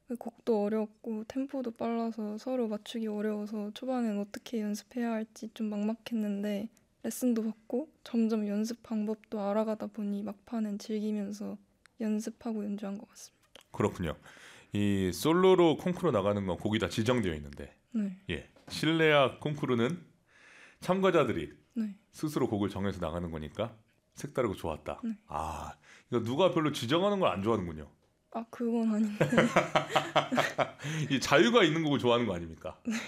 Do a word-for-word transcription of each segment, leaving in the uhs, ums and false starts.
그 곡도 어렵고 템포도 빨라서 서로 맞추기 어려워서 초반엔 어떻게 연습해야 할지 좀 막막했는데 레슨도 받고 점점 연습 방법도 알아가다 보니 막판엔 즐기면서 연습하고 연주한 것 같습니다. 그렇군요. 이 솔로로 콩쿠르 나가는 건 곡이 다 지정되어 있는데 네. 예, 실내악 콩쿠르는 참가자들이 네. 스스로 곡을 정해서 나가는 거니까 색다르고 좋았다. 네. 아, 이거 누가 별로 지정하는 걸 안 좋아하는군요. 아 그건 아닌데. 이 자유가 있는 곡을 좋아하는 거 아닙니까? 네.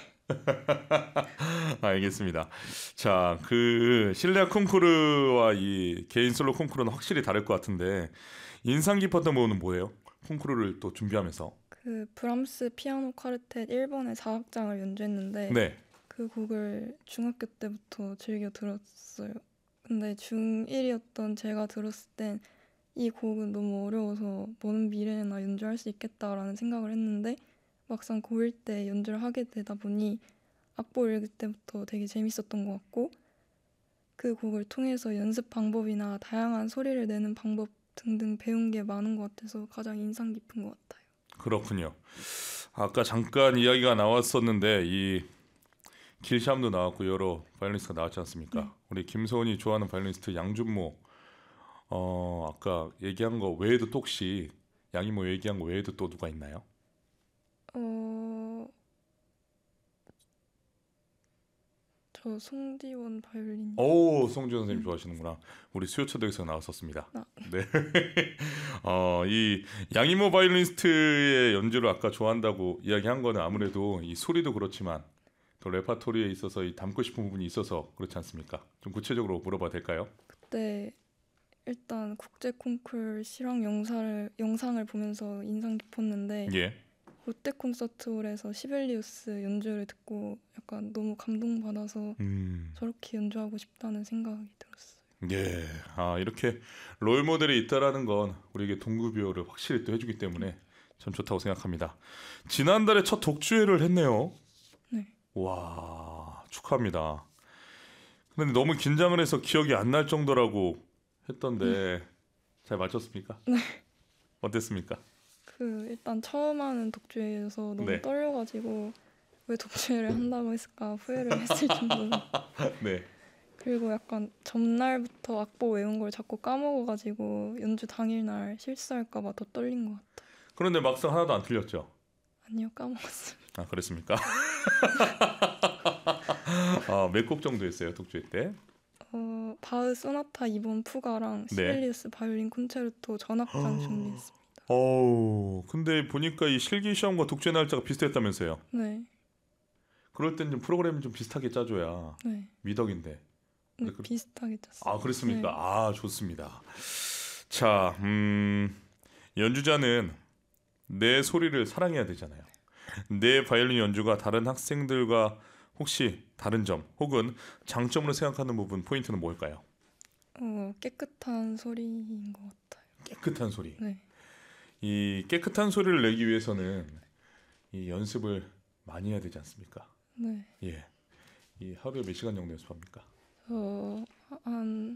알겠습니다. 자, 그 실내악 콩쿠르와 이 개인 솔로 콩쿠르는 확실히 다를 것 같은데 인상 깊었던 부분은 뭐예요? 콩쿠르를 또 준비하면서. 그 브람스 피아노 쿼르텟 일 번의 사악장을 연주했는데 네. 그 곡을 중학교 때부터 즐겨 들었어요. 근데 중일이었던 제가 들었을 땐 이 곡은 너무 어려워서 먼 미래에나 연주할 수 있겠다라는 생각을 했는데 막상 고일 때 연주를 하게 되다 보니 악보 읽을 때부터 되게 재밌었던 것 같고 그 곡을 통해서 연습 방법이나 다양한 소리를 내는 방법 등등 배운 게 많은 것 같아서 가장 인상 깊은 것 같아요. 그렇군요. 아까 잠깐 이야기가 나왔었는데 이 길샴도 나왔고 여러 바이올리니스트가 나왔지 않습니까? 네. 우리 김소은이 좋아하는 바이올리니스트 양준모 어 아까 얘기한 거 외에도 또 혹시 양이모 얘기한 거 외에도 또 누가 있나요? 어... 저 송지원 바이올린. 오, 송지원 선생님 음. 좋아하시는구나. 우리 수요초대에서 나왔었습니다. 아. 네. 어, 이 양이모 바이올리니스트의 연주를 아까 좋아한다고 이야기한 거는 아무래도 이 소리도 그렇지만 또 레파토리에 있어서 이 담고 싶은 부분이 있어서 그렇지 않습니까? 좀 구체적으로 물어봐도 될까요? 그때 일단 국제 콩쿨 실황 영상을 영상을 보면서 인상 깊었는데 예. 롯데 콘서트홀에서 시벨리우스 연주를 듣고 약간 너무 감동받아서 음. 저렇게 연주하고 싶다는 생각이 들었어요. 예. 아, 이렇게 롤 모델이 있다라는 건 우리에게 동급이어를 확실히 또 해주기 때문에 참 좋다고 생각합니다. 지난달에 첫 독주회를 했네요. 네. 와, 축하합니다. 근데 너무 긴장을 해서 기억이 안 날 정도라고 했던데 잘 맞췄습니까? 네. 어땠습니까? 그 일단 처음 하는 독주회여서 너무 네. 떨려가지고 왜 독주회를 한다고 했을까 후회를 했을 정도로. 네. 그리고 약간 전날부터 악보 외운 걸 자꾸 까먹어가지고 연주 당일날 실수할까 봐 더 떨린 것 같아요. 그런데 막상 하나도 안 틀렸죠? 아니요, 까먹었습니다. 아, 그랬습니까? 아, 몇 곡 정도 했어요, 독주회 때? 어, 바흐 소나타 이 번 푸가랑 네. 시벨리우스 바이올린 콘체르토 전악장 준비했습니다. 어우, 근데 보니까 이 실기 시험과 독주회 날짜가 비슷했다면서요? 네, 그럴 땐 좀 프로그램 좀 비슷하게 짜줘야 네, 미덕인데. 네 네, 그- 비슷하게 짰어요. 아, 그렇습니까? 네. 아, 좋습니다. 자, 음, 연주자는 내 소리를 사랑해야 되잖아요. 내 바이올린 연주가 다른 학생들과 혹시 다른 점 혹은 장점으로 생각하는 부분 포인트는 뭘까요? 어, 깨끗한 소리인 것 같아요. 깨끗한 소리. 네, 이 깨끗한 소리를 내기 위해서는 이 연습을 많이 해야 되지 않습니까? 네. 예. 이 하루에 몇 시간 정도 연습합니까? 저한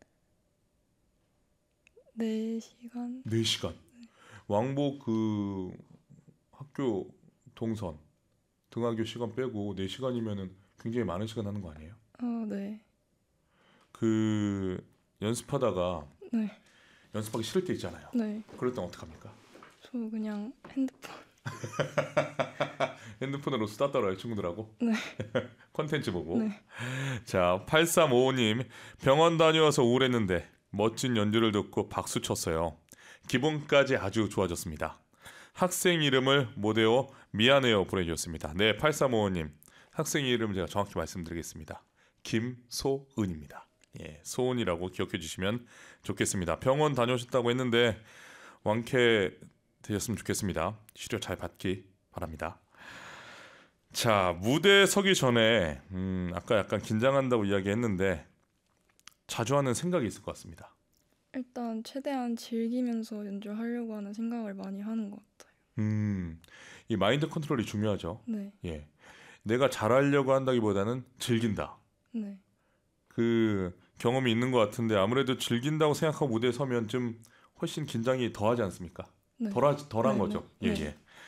네 시간? 네 시간. 왕복 그 학교 동선 등하교 시간 빼고 네 시간이면은 굉장히 많은 시간 하는 거 아니에요? 아, 네, 그 연습하다가 네, 연습하기 싫을 때 있잖아요. 네. 그럴 땐 어떡합니까? 저 그냥 핸드폰. 핸드폰으로 수다 떨어요, 친구들하고. 네. 컨텐츠 보고. 네. 자, 팔삼오오님 병원 다녀와서 우울했는데 멋진 연주를 듣고 박수 쳤어요. 기분까지 아주 좋아졌습니다. 학생 이름을 못 외워 미안해요 보내주셨습니다. 네, 팔삼오오님 학생 이름 제가 정확히 말씀드리겠습니다. 김소은입니다. 예, 소은이라고 기억해 주시면 좋겠습니다. 병원 다녀오셨다고 했는데 완쾌 되셨으면 좋겠습니다. 치료 잘 받기 바랍니다. 자, 무대에 서기 전에 음, 아까 약간 긴장한다고 이야기했는데 자주 하는 생각이 있을 것 같습니다. 일단 최대한 즐기면서 연주하려고 하는 생각을 많이 하는 것 같아요. 음, 이 마인드 컨트롤이 중요하죠. 네, 예, 내가 잘하려고 한다기보다는 즐긴다. 네, 그 경험이 있는 것 같은데 아무래도 즐긴다고 생각하고 무대에 서면 좀 훨씬 긴장이 더하지 않습니까? 네. 덜하, 덜한 네, 거죠. 네. 예, 네. 예.